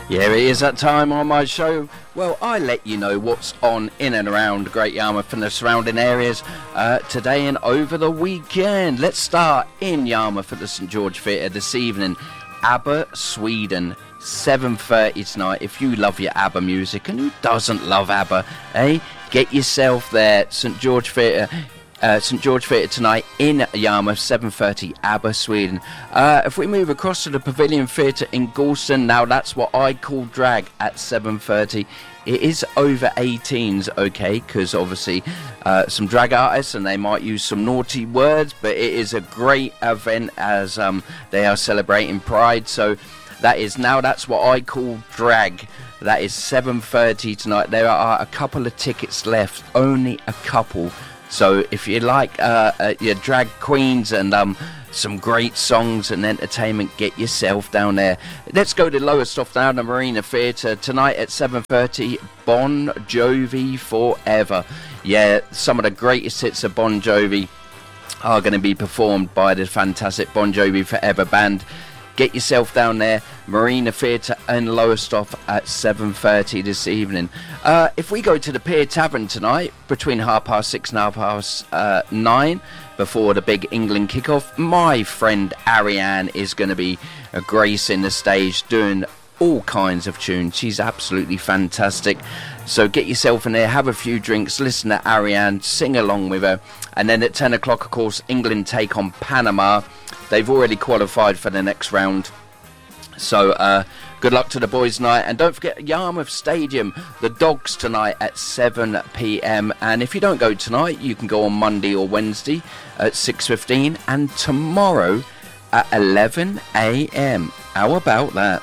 Yeah, it is that time on my show. Well, I let you know what's on in and around Great Yarmouth and the surrounding areas today and over the weekend. Let's start in Yarmouth at the St George Theatre this evening. ABBA Sweden, 7:30 tonight. If you love your ABBA music, and who doesn't love ABBA, eh? Get yourself there, St George Theatre. St George Theatre tonight in Yarmouth, 7:30, ABBA Sweden. If we move across to the Pavilion Theatre in Galston, now that's what I call drag at 7:30. It is over 18s, okay, because obviously some drag artists and they might use some naughty words, but it is a great event as they are celebrating Pride. So that is now that's what I call drag. That is 7:30 tonight. There are a couple of tickets left, only a couple. So if you like your drag queens and some great songs and entertainment, get yourself down there. Let's go to Lowestoft now, the Marina Theatre tonight at 7:30. Bon Jovi Forever. Yeah, some of the greatest hits of Bon Jovi are going to be performed by the fantastic Bon Jovi Forever band. Get yourself down there, Marina Theatre in Lowestoft at 7:30 this evening. If we go to the Pier Tavern tonight, between 6:30 and 9:30, before the big England kick-off, my friend Ariane is going to be gracing the stage, doing all kinds of tunes. She's absolutely fantastic. So get yourself in there, have a few drinks, listen to Ariane, sing along with her. And then at 10 o'clock, of course, England take on Panama. They've already qualified for the next round. So good luck to the boys tonight. And don't forget Yarmouth Stadium, the Dogs tonight at 7 p.m. And if you don't go tonight, you can go on Monday or Wednesday at 6:15 and tomorrow at 11 a.m. How about that?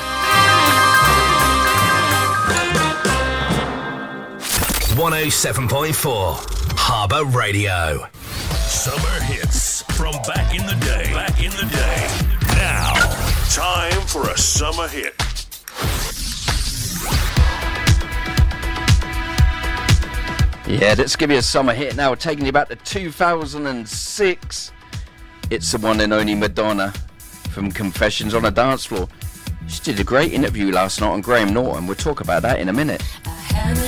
.4 Harbour Radio. Summer hits from back in the day. Now, time for a summer hit. Yeah, let's give you a summer hit now, taking you back to 2006. It's the one and only Madonna from Confessions on a Dance Floor. She did a great interview last night on Graham Norton. We'll talk about that in a minute.